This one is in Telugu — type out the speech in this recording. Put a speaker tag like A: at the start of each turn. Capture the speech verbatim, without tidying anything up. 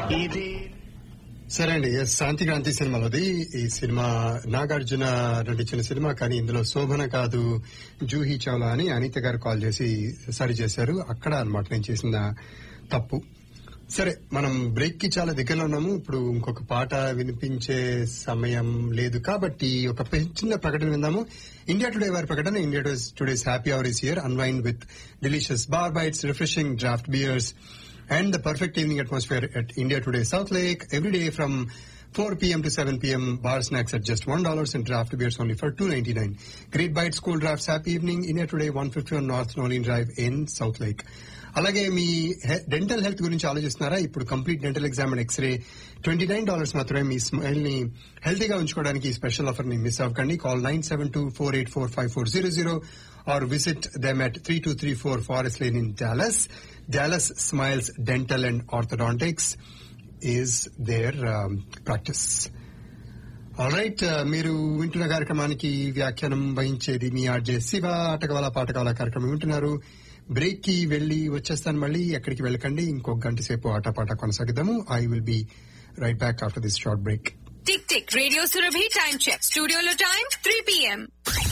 A: సరే అండి, శాంతి క్రాంతి సినిమాలోది ఈ సినిమా నాగార్జున నటించిన సినిమా. కానీ ఇందులో శోభన కాదు, జూహీ చావ్లా అని అనిత గారు కాల్ చేసి సరి చేశారు. అక్కడ అన్నమాట నేను చేసిన తప్పు. సరే, మనం బ్రేక్ కి చాలా దగ్గరలో ఉన్నాము. ఇప్పుడు ఇంకొక పాట వినిపించే సమయం లేదు కాబట్టి ఒక చిన్న ప్రకటన విందాము. ఇండియా టుడే వారి ప్రకటన. India today's happy hour is here, unwind with delicious bar bites, refreshing draft beers, and the perfect evening atmosphere at India Today South Lake. Every day from four p.m. to seven p.m. Bar snacks at just one dollar and draft beers only for two ninety-nine. Great bites, cool drafts, happy evening. India Today, one fifty-one North Nolin Drive in South Lake. అలాగే మీ డెంటల్ హెల్త్ గురించి ఆలోచిస్తున్నారా? ఇప్పుడు complete dental exam and x ray twenty nine dollars మాత్రమే. మీ స్మైల్ ని హెల్తీగా ఉంచుకోవడానికి ఈ స్పెషల్ ఆఫర్ ని మిస్ అవ్వకండి. Call nine seven two four eight four five four zero zero or visit them at three two three four forest lane in Dallas. Dallas smiles dental and orthodontics is there practice. All right, మీరు వింటున్న కార్యక్రమానికి వ్యాఖ్యానం వహించేది మీ ఆర్జే శివ. ఆటకవాల పాటకవాల కార్యక్రమం వింటున్నారు. బ్రేక్ కి వెళ్లి వచ్చేస్తాను. మళ్ళీ ఎక్కడికి వెళ్ళకండి, ఇంకొక గంట సేపు ఆటపాట కొనసాగిద్దాము. I will be right back after this short break.
B: Tick tick radio Surabhi time check. స్టూడియోలో టైం త్రీ పిఎం.